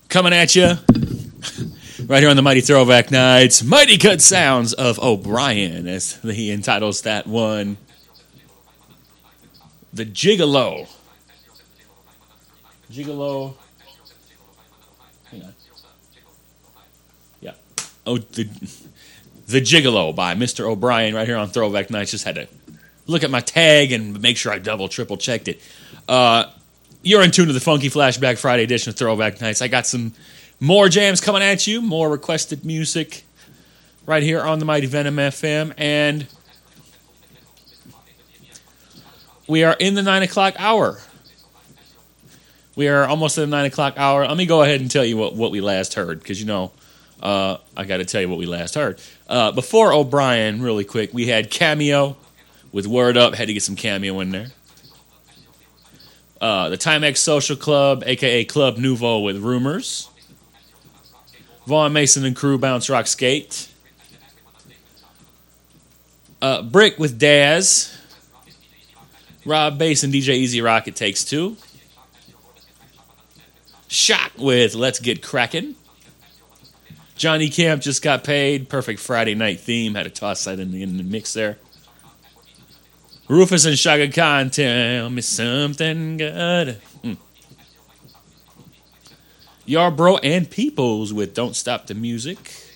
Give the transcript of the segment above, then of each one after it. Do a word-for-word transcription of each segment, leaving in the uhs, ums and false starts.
coming at you right here on the Mighty Throwback Nights. Mighty Good Sounds of O'Brien, as he entitles that one, The Gigolo. Gigolo. Hang on. Yeah. Oh, the, the Gigolo by Mister O'Brien right here on Throwback Nights. Just had to look at my tag and make sure I double, triple checked it. Uh, you're in tune to the Funky Flashback Friday edition of Throwback Nights. I got some more jams coming at you, more requested music right here on the Mighty Venom F M. And we are in the nine o'clock hour. We are almost at the nine o'clock hour. Let me go ahead and tell you what, what we last heard, because, you know, uh, I got to tell you what we last heard. Uh, before O'Brien, really quick, we had Cameo with Word Up. Had to get some Cameo in there. Uh, the Timex Social Club, a k a. Club Nouveau with Rumors. Vaughn Mason and Crew, Bounce Rock Skate. Uh, Brick with Daz. Rob Bass and D J Easy Rock, It Takes Two. Shock with Let's Get Crackin'. Johnny Camp Just Got Paid. Perfect Friday night theme. Had to toss that in the, in the mix there. Rufus and Shaka Khan, Tell Me Something Good. Mm. Yarbrough and Peoples with Don't Stop the Music.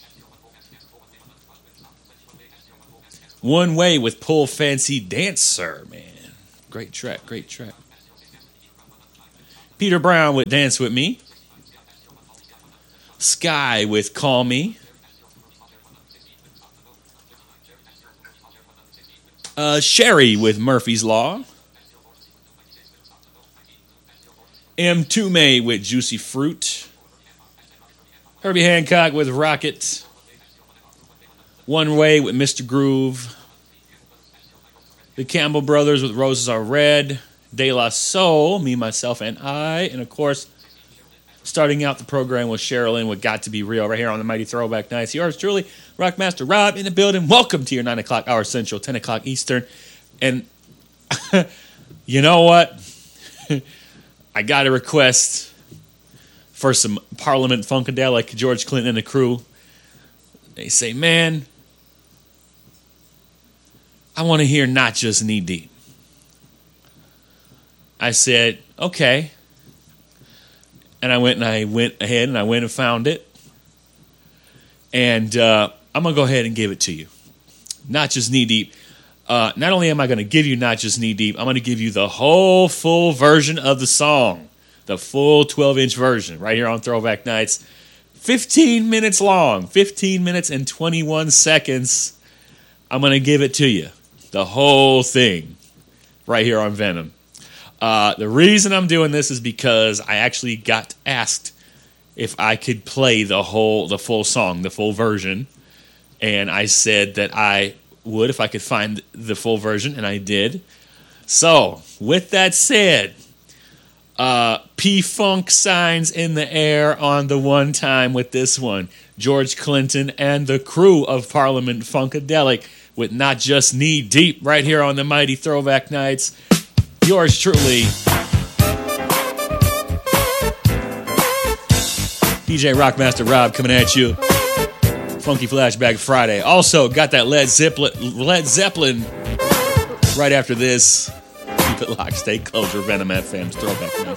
One Way with Pull Fancy Dancer, man. Great track, great track. Peter Brown with Dance With Me. Sky with Call Me. Uh, Sherry with Murphy's Law. M. Tume with Juicy Fruit. Herbie Hancock with Rocket. One Way with Mister Groove. The Campbell Brothers with Roses Are Red. De La Soul, Me, Myself, and I. And, of course, starting out the program with Sherilyn with Got to Be Real right here on the Mighty Throwback Nights. Yours truly, Rockmaster Rob in the building. Welcome to your nine o'clock hour Central, ten o'clock Eastern. And you know what? I got a request for some Parliament Funkadelic, George Clinton and the Crew. They say, man, I want to hear Not Just Knee Deep. I said, okay. And I went and I went ahead and I went and found it. And uh, I'm going to go ahead and give it to you. Not Just Knee Deep. Uh, not only am I going to give you Not Just Knee Deep, I'm going to give you the whole full version of the song. The full twelve-inch version right here on Throwback Nights. fifteen minutes long. fifteen minutes and twenty-one seconds. I'm going to give it to you. The whole thing right here on Venom. Uh, the reason I'm doing this is because I actually got asked if I could play the whole, the full song, the full version. And I said that I would if I could find the full version, and I did. So, with that said, uh, P-Funk signs in the air on the one time with this one. George Clinton and the Crew of Parliament Funkadelic with Not Just Knee Deep right here on the Mighty Throwback Nights. Yours truly, D J Rockmaster Rob coming at you. Funky Flashback Friday. Also got that Led Zeppelin, Led Zeppelin right after this. Keep it locked. Stay close. Venom F M's Throwback Nights.